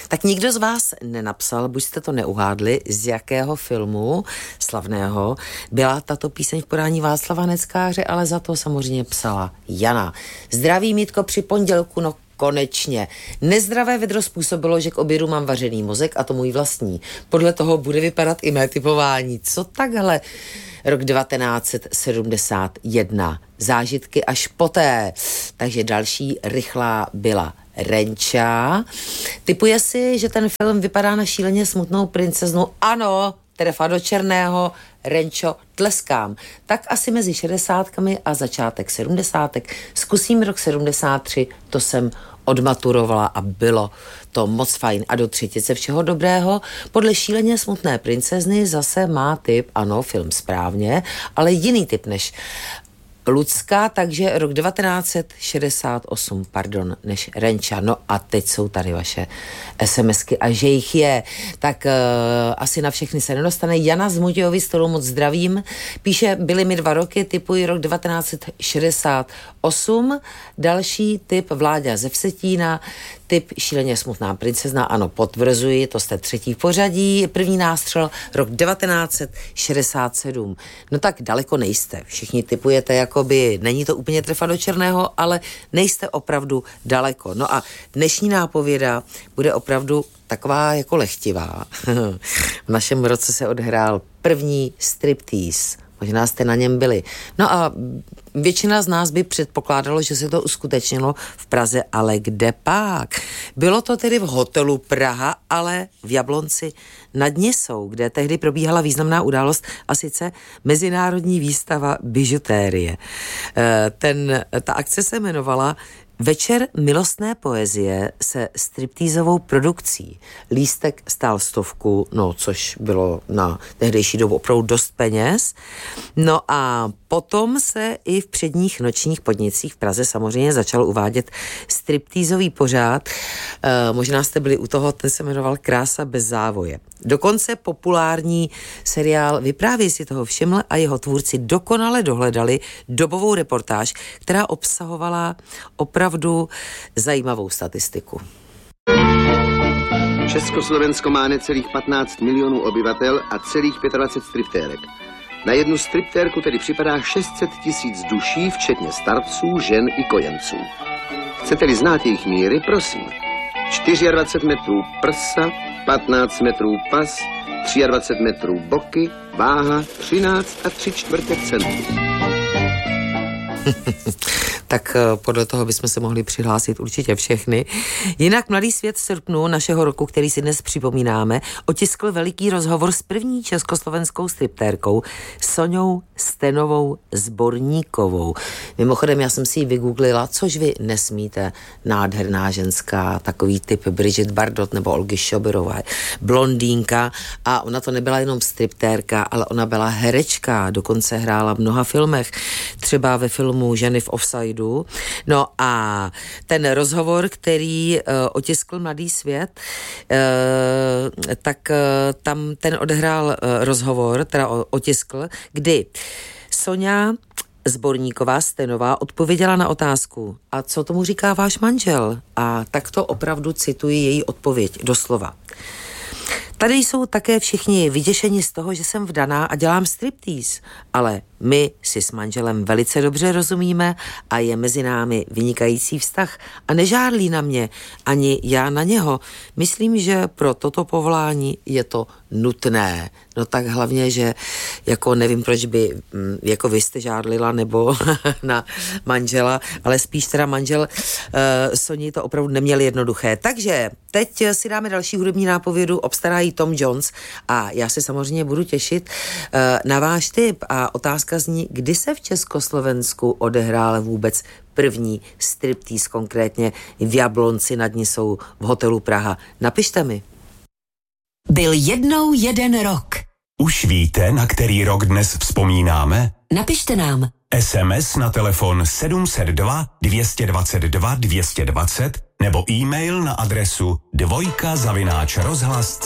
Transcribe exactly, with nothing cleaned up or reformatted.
Tak nikdo z vás nenapsal, buď jste to neuhádli, z jakého filmu slavného byla tato píseň v podání Václava Neckáře, ale za to samozřejmě psala Jana. Zdraví, Mítko, při pondělku, no konečně. Nezdravé vedro způsobilo, že k obědu mám vařený mozek, a to můj vlastní. Podle toho bude vypadat i mé typování. Co takhle? Rok devatenáct set sedmdesát jedna. Zážitky až poté. Takže další rychlá byla Renča. Typuje si, že ten film vypadá na šíleně smutnou princeznu. Ano, trefa do černého, Renčo, tleskám. Tak asi mezi šedesátkami a začátek sedmdesátek. Zkusím rok sedmdesát tři, to jsem odmaturovala a bylo to moc fajn. A do třetice všeho dobrého. Podle šíleně smutné princezny zase má typ, ano, film správně, ale jiný typ než Lucka, takže rok devatenáct set šedesát osm, pardon, než Renča. No a teď jsou tady vaše SMSky a že jich je, tak uh, asi na všechny se nedostane. Jana z Mutějovi, s kterou moc zdravím, píše, byly mi dva roky, typuji rok devatenáct set šedesát osm, další typ Vláďa ze Vsetína, typ šíleně smutná princezna, ano, potvrzuji, to jste třetí v pořadí, první nástřel, rok devatenáct set šedesát sedm. No tak daleko nejste, všichni typujete, jakoby, není to úplně trefa do černého, ale nejste opravdu daleko. No a dnešní nápověda bude opravdu taková jako lehtivá. V našem roce se odhrál první striptease. Možná jste na něm byli. No a většina z nás by předpokládalo, že se to uskutečnilo v Praze, ale kde pak? Bylo to tedy v hotelu Praha, ale v Jablonci nad Nisou, kde tehdy probíhala významná událost, a sice mezinárodní výstava bižutérie. Ten, ta akce se jmenovala Večer milostné poezie se striptýzovou produkcí. Lístek stál stovku, no což bylo na tehdejší dobu opravdu dost peněz. No a potom se i v předních nočních podnicích v Praze samozřejmě začal uvádět striptýzový pořád. E, možná jste byli u toho, ten se jmenoval Krása bez závoje. Dokonce populární seriál Vyprávěj si toho všiml a jeho tvůrci dokonale dohledali dobovou reportáž, která obsahovala opravdu zajímavou statistiku. Československo má necelých patnáct milionů obyvatel a celých dvacet pět striptérek. Na jednu striptérku tedy připadá šest set tisíc duší, včetně starců, žen i kojenců. Chcete-li znát jejich míry, prosím. dvacet čtyři metrů prsa, patnáct metrů pas, dvacet tři metrů boky, váha třináct a tři čtvrtě centů. Tak podle toho bychom se mohli přihlásit určitě všechny. Jinak Mladý svět v srpnu našeho roku, který si dnes připomínáme, otiskl veliký rozhovor s první československou striptérkou Soňou Stenovou Zborníkovou. Mimochodem, já jsem si ji vygooglila, což vy nesmíte, nádherná ženská, takový typ Bridget Bardot nebo Olgy Šoberové, blondýnka, a ona to nebyla jenom striptérka, ale ona byla herečka, dokonce hrála v mnoha filmech, třeba ve filmu Ženy v offsideu. No a ten rozhovor, který uh, otiskl Mladý svět, uh, tak uh, tam ten odehrál uh, rozhovor, teda otiskl, kdy Soňa Zborníková Stenová odpověděla na otázku: a co tomu říká váš manžel? A tak to opravdu cituji její odpověď doslova. Tady jsou také všichni vyděšeni z toho, že jsem vdaná a dělám striptease, ale my si s manželem velice dobře rozumíme a je mezi námi vynikající vztah a nežádlí na mě, ani já na něho. Myslím, že pro toto povolání je to nutné. No tak hlavně, že jako nevím, proč by jako vy jste žádlila nebo na manžela, ale spíš teda manžel uh, Soni to opravdu neměl jednoduché. Takže teď si dáme další hudební nápovědu, obstarají Tom Jones a já se samozřejmě budu těšit uh, na váš tip a otázka zní, kdy se v Československu odehrál vůbec první striptease, konkrétně v Jablonci nad Nisou v hotelu Praha. Napište mi. Byl jednou jeden rok. Už víte, na který rok dnes vzpomínáme? Napište nám. es em es na telefon sedm set dva dvě dvacet dva dvě dvacet nebo e-mail na adresu dvojka zavináč rozhlas